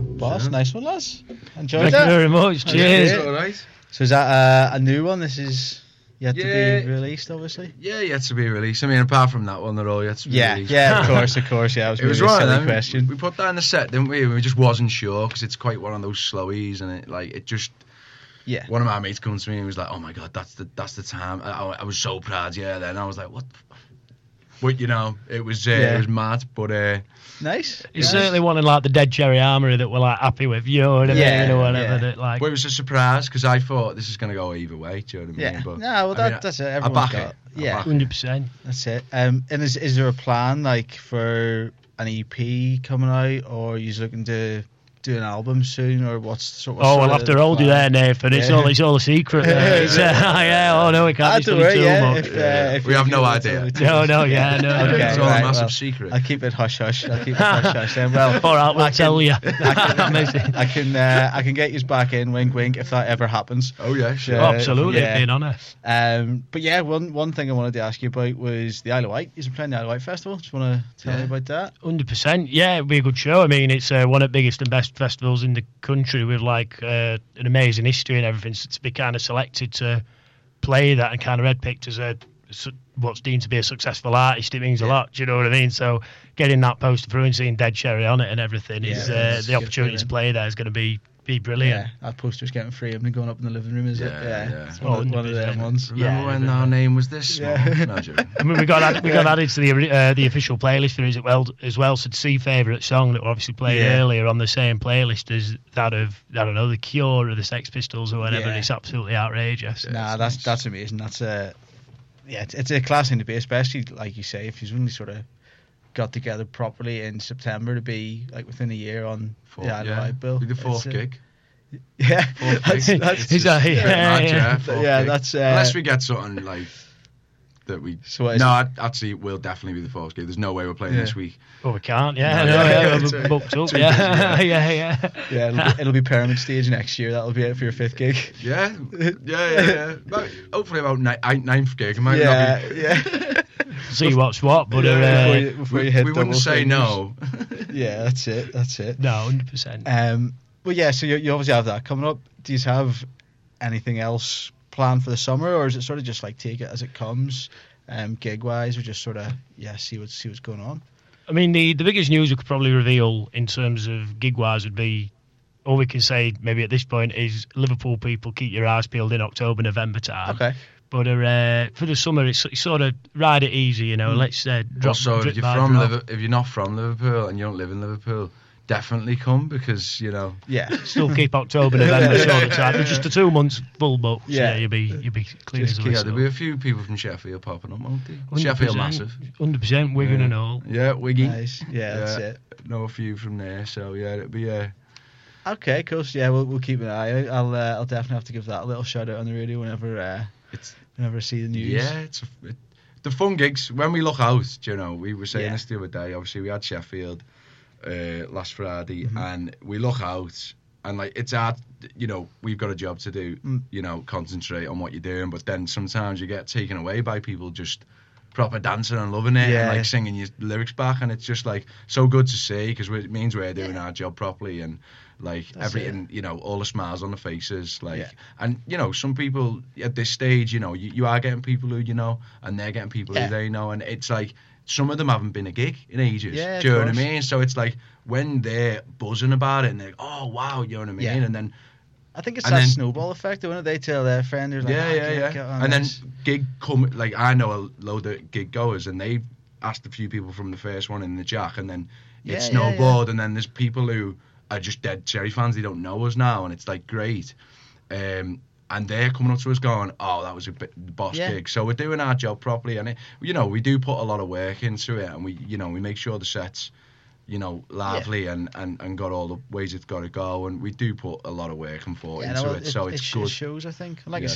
Boss, nice one, lads. Enjoyed Thank that. you very much. Cheers. It's all right. So is that a new one? This is yet to be released, obviously. Yeah, yet to be released. I mean, apart from that one, they're all yet to be released. Yeah, of course. Yeah, It was one of them. question. We put that in the set, didn't we? We just wasn't sure because it's quite one of those slowies, and it just. Yeah. One of my mates comes to me and was like, "Oh my god, that's the time." I was so proud. Yeah. Then I was like, "What?" But it was mad. But nice. It's certainly one of like the Dead Cherry Armory that we're like happy with. You know what I mean? Or whatever. That, like. But it was a surprise because I thought this is going to go either way. Do you know what I mean? Yeah. But, No, well, that's it. Everyone's back got it. Yeah, 100%. that's it. And is there a plan like for an EP coming out, or are you looking to do an album soon, or what's sort of? I'll have to hold you there, Nathan. It's all a secret. There. It's, no, we can't do too much. If we have no idea. No. Okay, it's all a massive well, secret. I'll keep it hush hush. Then. Well, all right, we'll tell you. I can get you back in. Wink, wink. If that ever happens. Oh yeah, sure. Absolutely, being honest. But yeah, one thing I wanted to ask you about was the Isle of Wight. You're playing the Isle of Wight Festival. Just want to tell me about that. 100%. Yeah, it'll be a good show. I mean, it's one of the biggest and best festivals in the country with like an amazing history and everything. So to be kind of selected to play that and kind of picked as what's deemed to be a successful artist, it means a lot. Do you know what I mean? So getting that poster through and seeing Dead Cherry on it and everything is the opportunity to play there is going to be brilliant. Yeah, that poster's getting framed and going up in the living room, is it? Yeah. It's one of them ones. Remember when our name was this small? No, I mean, we got added to the official playlist for it as well. So to see favourite song that we obviously played earlier on the same playlist as that of The Cure or the Sex Pistols or whatever, it's absolutely outrageous. Nah, that's amazing. That's it's a class thing to be, especially like you say, if you've only sort of got together properly in September to be like within a year on the Isle of Wight bill. Be the fourth gig. Yeah, that's unless we get something like that we. Actually, we'll definitely be the fourth gig. There's no way we're playing this week. Well, we can't. We're booked up. Yeah. It'll be Pyramid Stage next year. That'll be it for your fifth gig. Yeah. Hopefully about ninth gig. It might not be. See what's what, but before you hit we wouldn't say no. Yeah, that's it. No, 100%. Well, yeah. So you obviously have that coming up. Do you have anything else planned for the summer, or is it sort of just like take it as it comes, gig wise, or just sort of see what's going on? I mean, the biggest news we could probably reveal in terms of gig wise would be, all we can say maybe at this point is Liverpool people, keep your eyes peeled in October, November time. Okay. But for the summer, it's sort of ride it easy, Let's drop. Also, if you're not from Liverpool and you don't live in Liverpool, definitely come because still keep October, November sort of time. It's just a 2 months full book. So you'll be clean as a whistle. There'll be a few people from Sheffield popping up, won't they? Sheffield massive. 100%, Wigan and all. Yeah, Wiggy. Nice. Yeah, that's it. Know a few from there, so it'll be Okay, cool. So, we'll keep an eye out. I'll definitely have to give that a little shout out on the radio whenever I see the news. Yeah, it's the fun gigs. When we look out, we were saying this the other day. Obviously, we had Sheffield last Friday, and we look out, and like it's hard. We've got a job to do. Concentrate on what you're doing, but then sometimes you get taken away by people just proper dancing and loving it, and like singing your lyrics back, and it's just like so good to see because it means we're doing our job properly and. Like that's everything, all the smiles on the faces, and some people at this stage, you are getting people who and they're getting people who they know, and it's like some of them haven't been a gig in ages. Yeah, do you know what I mean? So it's like when they're buzzing about it and they're like, oh wow, you know what I mean? Yeah. And then I think it's that snowball effect, when they tell their friend, they're like, and then gig come like I know a load of gig goers, and they asked a few people from the first one in the Jack, and then it snowballed, and then there's people who are just dead Cherry fans, they don't know us now, and it's like great, and they're coming up to us going, oh, that was a boss gig. So we're doing our job properly, and we do put a lot of work into it, and we make sure the set's lively and got all the ways it's got to go, and we do put a lot of work and thought into it, so it's good. Shows, I think, like I